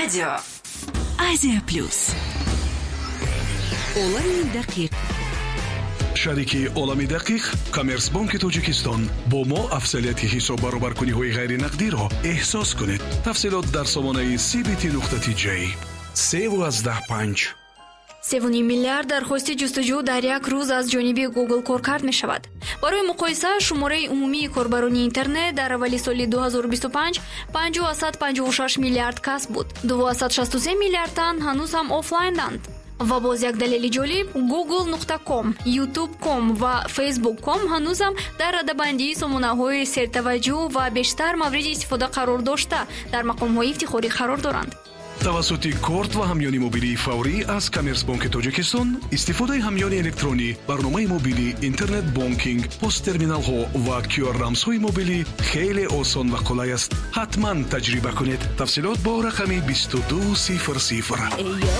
радио Азия Плюс. олами дақиқ. шарики олами дақиқ Коммерцбанки Тоҷикистон бо мо афзалияти ҳисоб баробаркуниҳои ғайринақдиро эҳсос кунед. тафсилот дар сомонаи cbt.tj 3.15. 3 миллиард дархости ҷустуҷӯ дар як рӯз аз ҷониби Google коркард мешавад. барои муқоиса шумораи умумии корбарони интернет дар аввали соли 2025 556 миллиард касб буд. 263 миллиард тан ҳанӯз ҳам офлайнданд. ва боз як далели ҷолиб, google.com, youtube.com ва facebook.com ҳанӯзам дар радабандии сомонаҳои сертаваҷҷӯҳ ва бештар мавриди истифода қарор дошта дар мақомҳои ифтихорӣ қарор доранд. тавассути корт ва ҳамёни мобилии фаврӣ аз Коммерцбанки Тоҷикистон истифодаи ҳамёни электронӣ, барномаи мобилӣ, интернет бонкинг, посттерминалҳо ва QR-рамзҳои мобилӣ хеле осон ва қулай аст. ҳатман таҷриба кунед. тафсилот бо рақами 2200.